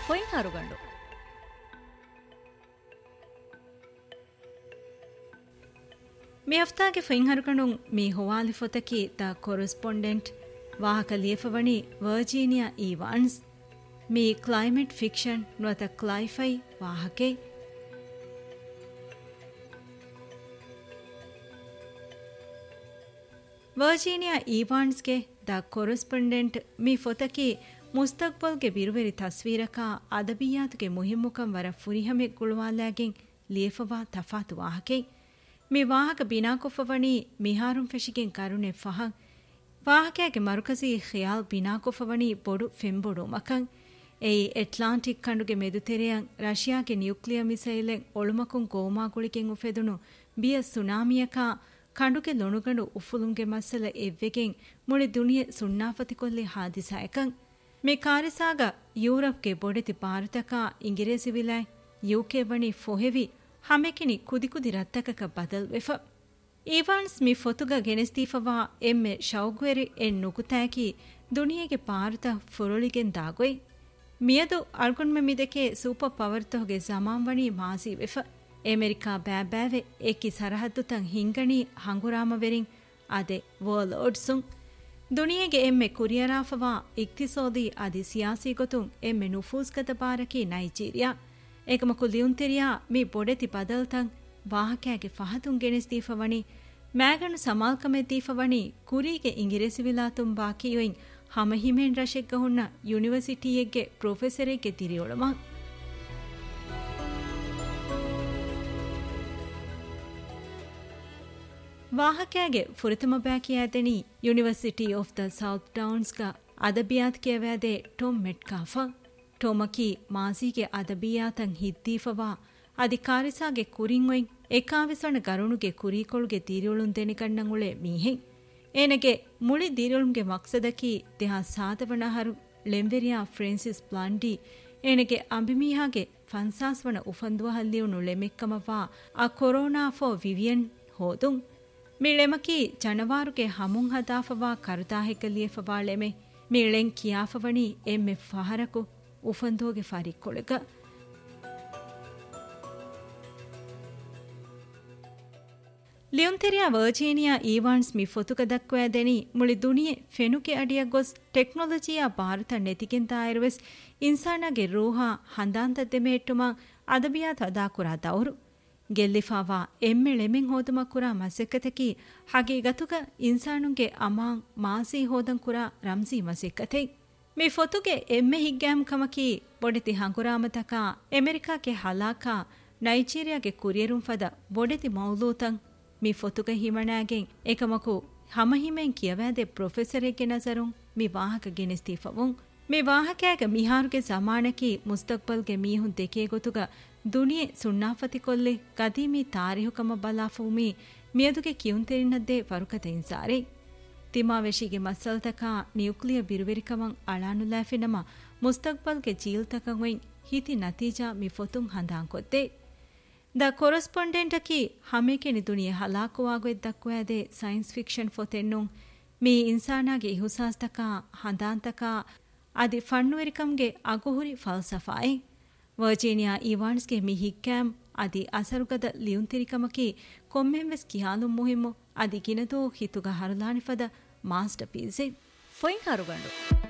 ಫೊಯ್ ಹರುಗಂಡು ಮಿ ಹಫ್ತಾಗೆ ಫೊಯ್ ಹರುಗಂಡು ಮಿ ಹೊವಾಲಿ ಫೊತಕಿ the ಕೊರೆಸ್ಪಾಂಡೆಂಟ್ ವಾಹಕ ಲಿಯಫವಣಿ Virginia ಈವಾನ್ಸ್ me climate fiction ನುವತ ಕ್ಲೈಫೈ ವಾಹಕೆ Virginia ಈವಾನ್ಸ್ಗೆ the ಕೊರೆಸ್ಪಾಂಡೆಂಟ್ ಮಿ ಫೊತಕಿ ಮುಸ್ತಕ್ಬಲ್ಗೆ ಬಿರುವೆರಿ ತಸ್ವೀರಕ ಅದಬಿಯಾತ್ಗೆ ಮುಹಿಮ್ಮುಕಂ ವರ ಫುರಿಹಮೆ ಗುಳುವಾಲಾಗೆನ್ ಲಿಯಫವಾ ತಫಾತು ವಾಹಕೆ ಮಿ ವಾಹಕ ಬಿನಾಕೊಫವಣಿ ಮಿಹಾರುಂ ಫೆಶಿಗೆನ್ ಕರುಣೆ ಫಹಂ ವಾಹಕೆಗೆ ಮರುಕಸಿ ಖಿಯಾಲ್ ಬಿನಾಕೊಫವಣಿ ಬೊಡು ಫೆಂಬೊಡು ಮಕಂ ಎಯಿ ಎಟ್ಲಾಂಟಿಕ್ ಕಂಡುಗೆ ಮೆದುತೆರೆಯಂ ರಶಿಯಾಗೆ ನ್ಯೂಕ್ಲಿಯರ್ ಮಿಸೈಲೆನ್ ಒಳುಮಕುಂ ಗೋಮಾಗುಳಿಗೆನ್ ಉಫೆದುಣು ಬಿಯ ಸುನಾಮಿಯಕ ಕಂಡುಗೆ ಲೊಣುಗಂಡು ಉಫುಲುಂಗೆ ಮಸ್ಸಲ ಎವ್ವೆಗೆನ್ ಮುಳಿ ದುನಿಯೆ ಸುಣ್ಣಾಫತಿಕೊಲ್ಲಿ ಹಾದಿಸಾಯಕಂ ಮೆ ಕಾರಿಸಾಗ ಯೂರಪ್ಗೆ ಬೊಡೆತಿ ಭಾರತಕ ಇಂಗಿರೇಸಿ ವಿಲೈ ಯುಕೆ ಬಣಿ ಫೊಹೆವಿ ಹಮೆಕಿನಿ ಕುದಿಕುದಿ ರತ್ತಕಕ ಬದಲ್ ವೆಫ ಈವಾನ್ಸ್ ಮಿ ಫೊತುಗ ಗೆನೆಸ್ತೀಫವಾ ಎಮ್ಮೆ ಶೌಗ್ವೆರಿ N ನುಗುತಾಕಿ ದುನಿಯೆಗೆ Bharat ಫುರುಳಿಗೆನ್ ದಾಗೊಯ್ ಮಿಯದು ಅಳ್ಗುಣ್ಮೆ ಮಿದೆಕೆ super power ತೊಹಗೆ ಜಮಾಂವಣಿ ಮಾಸಿ ವೆಫ America ಬ್ಯಾಬ್ಯಾವೆ ಏಕಿ ಸರಹದ್ದುತಂ Hingani ಹಂಗುರಾಮವೆರಿಂ ಅದೆ ವರ್ಲೋಡ್ಸುಂ ದುನಿಯೆಗೆ ಎಮ್ಮೆ ಕುರಿಯರಾಫವಾ ಇಕ್ತಿಸೋದಿ ಅದಿ ಸಿಯಾಸಿ ಗೊತುಂ ಎಮ್ಮೆ ನುಫೂಸ್ಗತ ಬಾರಕಿ ನೈಜೀರಿಯಾ ಏಕಮಕು ಲಿಯುಂತೆರಿಯಾ ಮಿ ಬೊಡೆತಿ ಬದಲ್ತಂ ವಾಹಕ್ಯಾಗೆ ಫಹತುಂ ಗೆನೆಸ್ತೀಫವಣಿ ಮ್ಯಾಗಣು ಸಮಾಲ್ಕಮೆ ತೀಫವಣಿ ಕುರಿಗೆ ಇಂಗಿರೆಸಿವಿಲಾತುಂ ಬಾಕಿಯುಯಿಂ ಹಮಹಿಮೇನ್ ರಶೆಗ್ಗ ಹುಣ್ಣ ಯೂನಿವರ್ಸಿಟಿಯೆಗ್ಗೆ ಪ್ರೊಫೆಸರೆಗ್ಗೆ ತಿರಿಯೊಳಮ ವಾಹಕ್ಯಾಗೆ ಫುರಿತಮ ಬ್ಯಾಕಿಯಾದೆನಿ ಯೂನಿವರ್ಸಿಟಿ ಆಫ್ ದ ಸೌತ್ ಡೌನ್ಸ್ಗ ಅದಬಿಯಾತ್ ಕೇವ್ಯಾದೆ ಟೊಮ್ ಮೆಟ್ಕಾಫಾ ಟೊಮಕಿ ಮಾಸಿಗೆ ಅದಬಿಯಾತಂ ಹಿದ್ದೀಫವಾ ಅಧಿಕಾರಿಸಾಗೆ ಕುರಿಂಗೊಯ್ ಎಕಾವಿಸಣ ಗರುಣುಗೆ ಕುರಿಕೊಳುಗೆ ತೀರಿಯೊಳುನ್ ದೆನಿಕಣ್ಣಂ ಉಳೆ ಮೀಹೆಂ ಏನಗೆ ಮುಳಿ ದೀರಿಯೊಳುಂಗೆ ಮಕ್ಸದಕಿ ದೇಹ ಸಾದವಣಹರು ಲೆಂವೆರಿಯಾ ಫ್ರಾನ್ಸಿಸ್ ಬ್ಲಾಂಡಿ ಏನಗೆ ಅಂಬಿಮೀಹಾಗೆ ಫನ್ಸಾಸ್ವಣ ಉಫಂದುವಹಲ್ಲಿಯುನು ಲೆಮೆಕ್ಕಮವಾ ಆ ಕೊರೋನಾ ಫೋ ವಿವಿಯನ್ ಹೋದುಂ ಮಿಳೆಮಕಿ ಜನವಾರುಗೆ ಹಮುಂ ಹದಾಫವಾ ಕರುತಾಹೆಕಲಿಯಫವಾ ಲೆಮೆ ಮಿಳೆಂ ಕಿಯಾಫವಣಿ ಎಮ್ಮೆ ಫಹರಕು ಉಫಂದೋಗೆ ಫಾರಿಕ್ಕೊಳಗ ಲಿಯುಂತೆರಿಯಾ ವರ್ಜೀನಿಯಾ ಈವಾನ್ಸ್ ಮಿ ಫೊತುಕ ದಕ್ವಾದೆನಿ ಮುಳಿ ದುನಿಯೆ ಫೆನುಕೆ ಅಡಿಯ ಗೊಸ್ ಟೆಕ್ನಾಲಜಿಯಾ ಭಾರತ ನೆತಿಗೆಂತಾಯಿರುವೆಸ್ ಇನ್ಸಾನಗೆ ರೂಹಾ ಹಂದಾಂತದ್ದೆಮೇಟ್ಟುಮ ಅದಬಿಯಾತ್ ಅದಾಕುರಾ ದೌರು ಗೆಲ್ಲಿಫಾವಾ ಎಮ್ಮೆ ಳೆಮೆಂ ಹೋದುಮ ಕುರಾ ಮಸೆಕ್ಕತಕಿ ಹಗೀಗತುಗ ಇನ್ಸಾನುಂಗೆ ಅಮಾಂ ಮಾಸಿ ಹೋದಂ ಕುರಾ ರಂಜಿ ಮಸೆಕ್ಕತೆ ಮಿ ಫೊತುಗೆ ಎಮ್ಮೆ ಹಿಗ್ಗಾಮ್ ಕಮಕಿ ಬೊಡೆತಿ ಹಂಗುರಾಮತಕ ಅಮೆರಿಕಾಗೆ ಹಲಾಕ ನೈಜೀರಿಯಾಗೆ ಕುರಿಯರುಂ ಫದ ಬೊಡೆತಿ ಮೌಲೂತಂ ಮಿ ಫೊತುಗ ಹಿಮಣಾಗೆಂ ಏಕಮಕು ಹಮಹಿಮೆಂ ಕಿಯವಾದೆ ಪ್ರೊಫೆಸರೆಗೆ ನಜರುಂ ಮಿ ವಾಹಕ ಗೆನೆಸ್ತೀಫವುಂ ಮಿ ವಾಹಕ್ಯಾಗ ಮಿಹಾರುಗೆ ಜಮಾನಕಿ ಮುಸ್ತಕ್ಬಲ್ಗೆ ಮೀಹುಂ ದೆಕೆ ಗೊತುಗ ದುನಿಯೆ ಸುಣ್ಣಾಫತಿ ಕೊಲ್ಲಿ ಕದೀಮಿ ತಾರಿಹುಕಮ ಬಲಾಫೂಮಿ ಮಿಯದುಗೆ ಕಿಯುಂತೆರಿನದ್ದೇ ಫರುಕತ ಇನ್ಸಾರೆ ತಿಮಾವೆಶಿಗೆ ಮಸ್ಸಲ್ತಕ nuclear ಬಿರುವೆರಿಕಮಂ ಅಳಾನುಲಾಫಿನಮ ಮುಸ್ತಕ್ಬಲ್ಗೆ ಜೀಲ್ತಕಂವೆಂ ಹಿತಿ ನತೀಜಾ me ಫೊತುಂ ಹಂದಾಂಕೊದ್ದೆ the ಕೊರೆಸ್ಪಾಂಡೆಂಟಕಿ ಹಮೇಕೆನಿ ದುನಿಯೆ ಹಲಾಕುವಾಗೊಯ್ ದಕ್ವಾದೆ science fiction ಫೊತೆನ್ನುಂ me ಇನ್ಸಾನಾಗೆ ಇಹುಸಾಸ್ತಕ ಹಂದಾಂತಕ ಅದಿ ಫಣ್ಣುವೆರಿಕಂಗೆ ಅಗುಹುರಿ ಫಲ್ಸಫಾಯೆ ವರ್ಜೀನಿಯಾ ಈವಾನ್ಸ್ಗೆ ಮಿ ಹಿಕ್ಕಾಮ್ ಅದಿ ಅಸರುಗದ ಲಿಯುಂತಿರಿಕಮಕಿ ಕೊಮ್ಮೆಂವೆಸ್ ಕಿಯಾಲುಂ ಮುಹಿಮ್ಮು ಅದಿ ಗಿನದೋ ಹಿತುಗ ಹರುಲಾಣಿಫದ ಮಾಸ್ಟರ್ ಪೀಸೆ ಫೊಯ್ ಹರುಗಂಡು